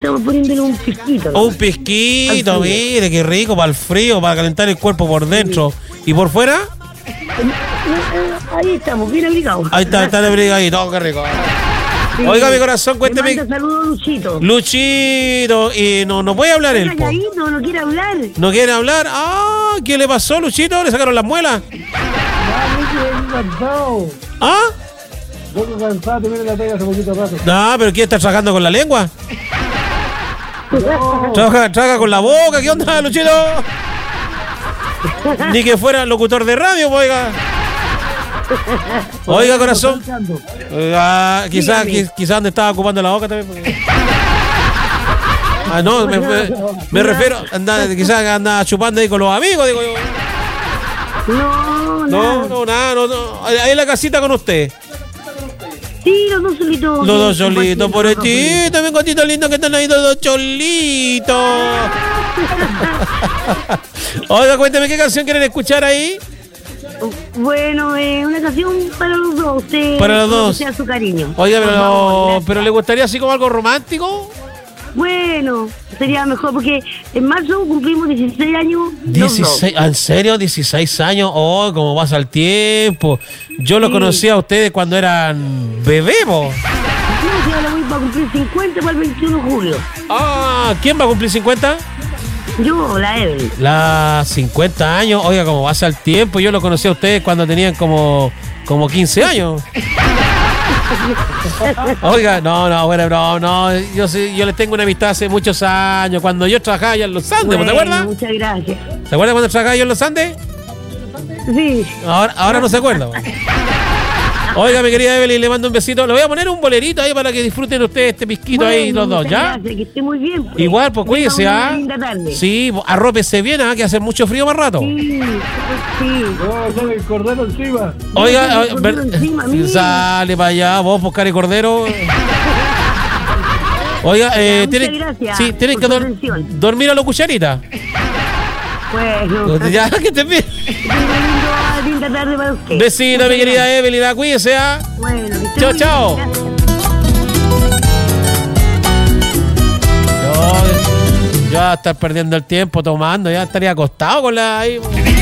estamos poniéndole un pisquito, ¿no? Un pisquito, mire, qué rico, para el frío, para calentar el cuerpo por dentro. ¿Y por fuera? Ahí estamos, bien abrigados. Ahí está abrigadito, qué rico. Sí. Oiga, mi corazón, cuénteme. Saludos, Luchito. Luchito, y no puede hablar él. No quiere hablar. ¿No quiere hablar? Ah, ¿qué le pasó, Luchito? ¿Le sacaron las muelas? ¿Ah? No, pero ¿quién está trabajando con la lengua? No. Trabaja con la boca. ¿Qué onda, Luchito? Ni que fuera locutor de radio, oiga. Oiga, corazón. Quizás donde estaba ocupando la boca también. Ah, no, me refiero. Quizás anda chupando ahí con los amigos, digo yo. No, nada. Ahí en la casita con usted. Sí, los dos solitos. Los dos solitos, por ti. También cotito lindo que están ahí los dos solitos. Oiga, cuénteme qué canción quieren escuchar ahí. Bueno, una canción para los dos. Para los dos. Sea su cariño. Oiga, pero ¿le gustaría así como algo romántico? Bueno, sería mejor porque en marzo cumplimos 16 años. 16, ¿en serio? 16 años. Oh, cómo pasa el tiempo. Yo lo conocí a ustedes cuando eran bebés. Sí, ahora voy a cumplir 50 para el 21 de julio. Ah, ¿quién va a cumplir 50? Yo, la Evelyn. La 50 años. Oiga, cómo pasa el tiempo. Yo lo conocí a ustedes cuando tenían como 15 años. Oiga, no, yo les tengo una amistad hace muchos años, cuando yo trabajaba allá en Los Andes, ¿te acuerdas? Muchas gracias. ¿Se acuerdan cuando trabajaba yo en Los Andes? Sí. Ahora no se acuerda. Oiga, mi querida Evelyn, le mando un besito. Le voy a poner un bolerito ahí para que disfruten ustedes este pisquito ahí los dos, ¿ya? Gracias, que esté muy bien. Pues. Igual, pues cuídese, ¿ah? Sí, arrópese bien, que hace mucho frío más rato. Sí. Sale el cordero encima. Oiga, sale para allá, vos, buscar el cordero. Oiga, tienen que dormir a los cucharitas. Bueno. Ya, que te bien. Linda tarde para usted. Besito, mi querida Evelyn, cuídese, ¿ah? Bueno, chao. Yo a estar perdiendo el tiempo tomando, ya estaría acostado con la ahí.